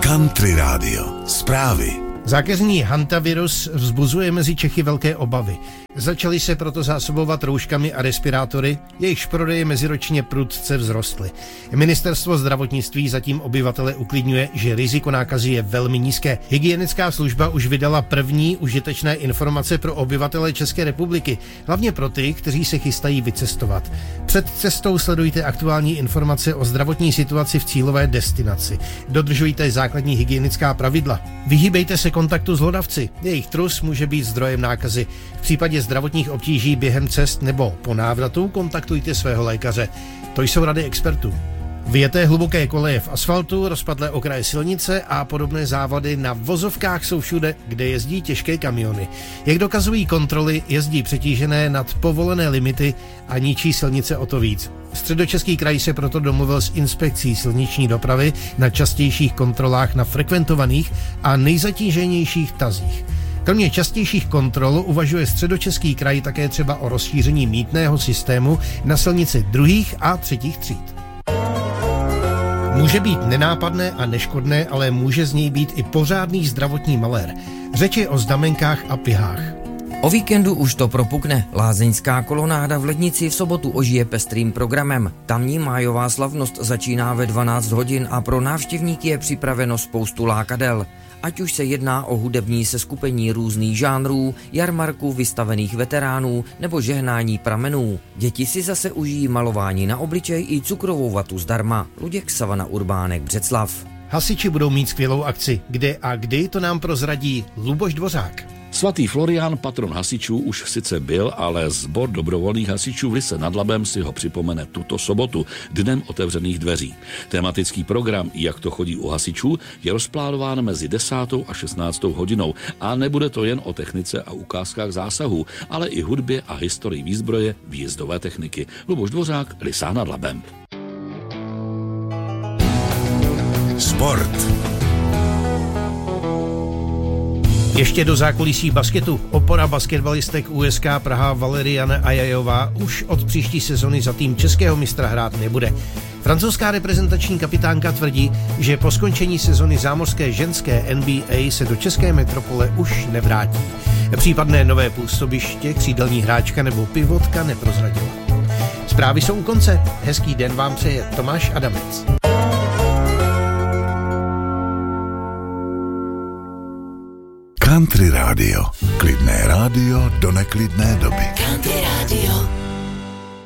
Country Radio. Zprávy. Zákeřný hantavirus vzbuzuje mezi Čechy velké obavy. Začali se proto zásobovat rouškami a respirátory, jejichž prodeje meziročně prudce vzrostly. Ministerstvo zdravotnictví zatím obyvatele uklidňuje, že riziko nákazy je velmi nízké. Hygienická služba už vydala první užitečné informace pro obyvatele České republiky, hlavně pro ty, kteří se chystají vycestovat. Před cestou sledujte aktuální informace o zdravotní situaci v cílové destinaci. Dodržujte základní hygienická pravidla. Vyhýbejte se kontaktu s hlodavci. Jejich trus může být zdrojem nákazy. V případě zdravotních obtíží během cest nebo po návratu kontaktujte svého lékaře. To jsou rady expertů. Vyjeté hluboké koleje v asfaltu, rozpadlé okraje silnice a podobné závady na vozovkách jsou všude, kde jezdí těžké kamiony. Jak dokazují kontroly, jezdí přetížené nad povolené limity a ničí silnice o to víc. Středočeský kraj se proto domluvil s inspekcí silniční dopravy na častějších kontrolách na frekventovaných a nejzatíženějších tazích. Kromě častějších kontrol uvažuje Středočeský kraj také třeba o rozšíření mýtného systému na silnici druhých a třetích tříd. Může být nenápadné a neškodné, ale může z něj být i pořádný zdravotní malér. Řeč je o znamenkách a pihách. O víkendu už to propukne. Lázeňská kolonáda v Lednici v sobotu ožije pestrým programem. Tamní májová slavnost začíná ve 12 hodin a pro návštěvníky je připraveno spoustu lákadel. Ať už se jedná o hudební seskupení různých žánrů, jarmarku vystavených veteránů nebo žehnání pramenů. Děti si zase užijí malování na obličej i cukrovou vatu zdarma. Luděk, Savana Urbánek, Břeclav. Hasiči budou mít skvělou akci. Kde a kdy, to nám prozradí Luboš Dvořák. Svatý Florián, patron hasičů, už sice byl, ale sbor dobrovolných hasičů v Lysé nad Labem si ho připomene tuto sobotu, dnem otevřených dveří. Tematický program, jak to chodí u hasičů, je rozplánován mezi 10. a 16. hodinou a nebude to jen o technice a ukázkách zásahů, ale i hudbě a historii výzbroje výjezdové techniky. Luboš Dvořák, Lysá nad Labem. Sport. Ještě do zákulisí basketu. Opora basketbalistek USK Praha Valeriana Ajajová už od příští sezony za tým českého mistra hrát nebude. Francouzská reprezentační kapitánka tvrdí, že po skončení sezony zámořské ženské NBA se do české metropole už nevrátí. Případné nové působiště křídelní hráčka nebo pivotka neprozradila. Zprávy jsou u konce. Hezký den vám přeje Tomáš Adamec. Country Radio. Klidné rádio do neklidné doby. Country Radio.